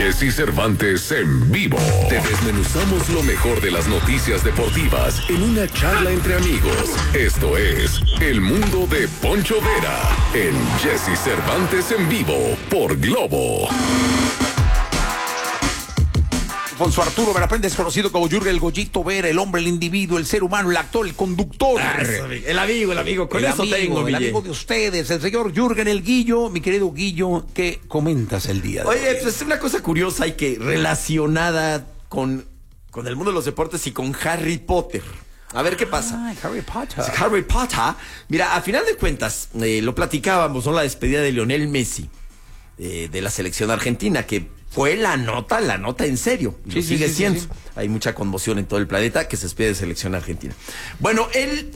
Jesse Cervantes en vivo. Te desmenuzamos lo mejor de las noticias deportivas en una charla entre amigos. Esto es El Mundo de Poncho Vera en Jesse Cervantes en vivo por Globo. Alfonso Arturo Veraprendes, conocido como Jürgen el Goyito Vera, el hombre, el individuo, el ser humano, el actor, el conductor. El amigo, con eso tengo, el amigo de ustedes, el señor Jürgen el Guillo. Mi querido Guillo, ¿qué comentas el día de hoy? Oye, pues es una cosa curiosa y que relacionada con el mundo de los deportes y con Harry Potter. A ver qué pasa. Harry Potter. Harry Potter. Mira, a final de cuentas, lo platicábamos, ¿no? La despedida de Lionel Messi, de la selección argentina, que fue la nota en serio. Sí, sigue siendo. Sí. Hay mucha conmoción en todo el planeta que se despide de selección argentina. Bueno, él,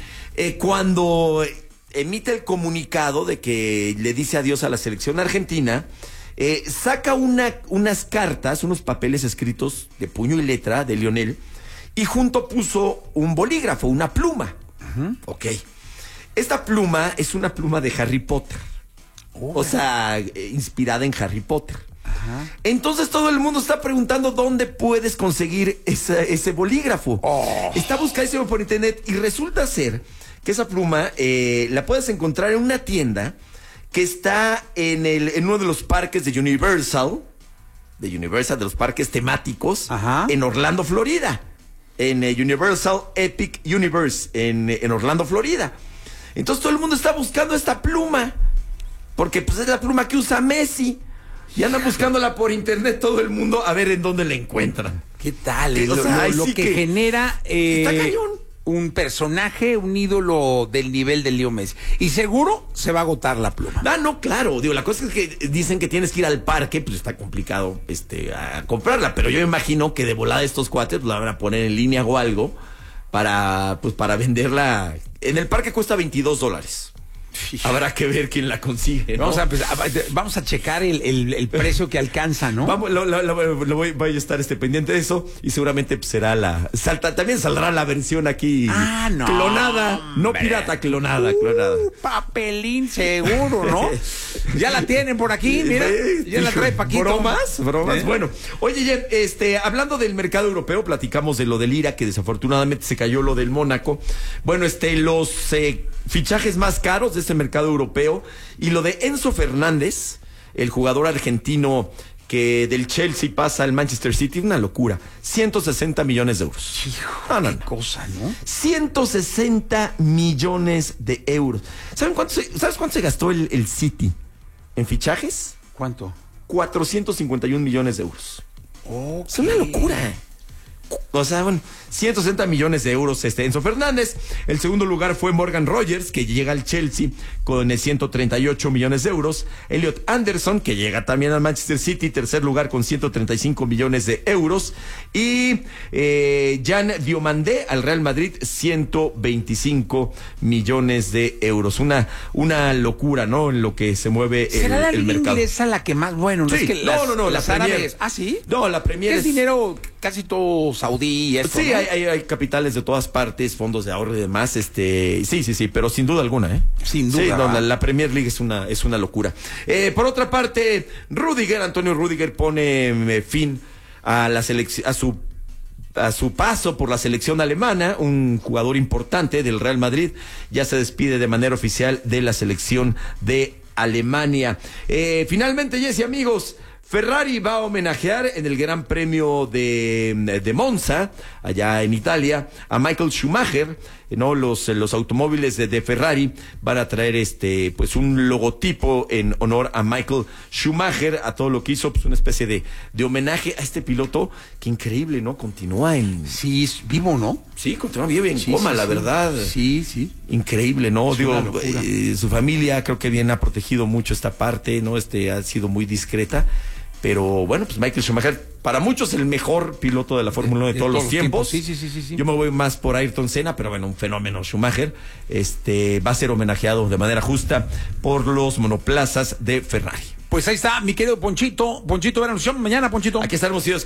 cuando emite el comunicado de que le dice adiós a la selección argentina, saca unas cartas, unos papeles escritos de puño y letra de Lionel, y junto puso un bolígrafo, una pluma. Ok. Esta pluma es una pluma de Harry Potter. O sea, inspirada en Harry Potter. Entonces todo el mundo está preguntando dónde puedes conseguir ese bolígrafo. Está buscadísimo por internet y resulta ser que esa pluma la puedes encontrar en una tienda que está en uno de los parques de Universal, de los parques temáticos, en Orlando, Florida. En Universal Epic Universe, en Orlando, Florida. Entonces todo el mundo está buscando esta pluma, porque pues es la pluma que usa Messi. Y andan buscándola por internet todo el mundo a ver en dónde la encuentran. ¿Qué tal? Lo sí que genera está cañón. Un personaje, un ídolo del nivel de Leo Messi. Y seguro se va a agotar la pluma. No, claro. Digo, la cosa es que dicen que tienes que ir al parque, pues está complicado a comprarla. Pero yo imagino que de volada estos cuates pues, la van a poner en línea o algo para venderla. En el parque cuesta $22. Habrá que ver quién la consigue, ¿no? Vamos a checar el precio que alcanza, ¿no? Voy a estar pendiente de eso y seguramente pues, será también saldrá la versión aquí clonada, no pirata, clonada. Papelín seguro, ¿no? Ya la tienen por aquí, mira, ya la trae Paquito. Bromas. Bueno, oye, hablando del mercado europeo, platicamos de lo del Lira, que desafortunadamente se cayó lo del Mónaco. Bueno, los fichajes más caros de ese mercado europeo y lo de Enzo Fernández, el jugador argentino que del Chelsea pasa al Manchester City, una locura. 160 millones de euros. Qué cosa, ¿no? 160 millones de euros. ¿Sabes cuánto se gastó el City en fichajes? ¿Cuánto? 451 millones de euros. Es una locura. O sea, bueno, 160 millones de euros Enzo Fernández. El segundo lugar fue Morgan Rogers, que llega al Chelsea con 138 millones de euros. Elliot Anderson, que llega también al Manchester City, tercer lugar con 135 millones de euros. Y Jan Diomandé al Real Madrid, 125 millones de euros. Una locura, ¿no? En lo que se mueve el mercado. ¿Será la liga inglesa la que más? Bueno, sí, es que las árabes. ¿Ah, sí? No, la Premier es dinero casi todo saudí y esto, sí, ¿no? hay capitales de todas partes, fondos de ahorro y demás, sí, pero sin duda alguna, Sin duda. Sí, no, la Premier League es una locura. Por otra parte, Antonio Rüdiger pone fin a la selección, a su paso por la selección alemana. Un jugador importante del Real Madrid ya se despide de manera oficial de la selección de Alemania. Finalmente, Jesse, amigos, Ferrari va a homenajear en el Gran Premio de Monza, allá en Italia, a Michael Schumacher, ¿no? Los automóviles de Ferrari van a traer pues un logotipo en honor a Michael Schumacher, a todo lo que hizo, pues una especie de homenaje a este piloto que increíble, ¿no? Continúa sí, vivo, ¿no? Sí, continúa vivo en coma, la verdad. Sí. Increíble, ¿no? Digo, su familia creo que bien ha protegido mucho esta parte, ¿no? Ha sido muy discreta. Pero bueno, pues Michael Schumacher, para muchos el mejor piloto de la Fórmula 1 de todos los tiempos. Sí. Yo me voy más por Ayrton Senna, pero bueno, un fenómeno Schumacher. Va a ser homenajeado de manera justa por los monoplazas de Ferrari. Pues ahí está, mi querido Ponchito. Ponchito, buena noche. Mañana, Ponchito. Aquí estaremos, Dios.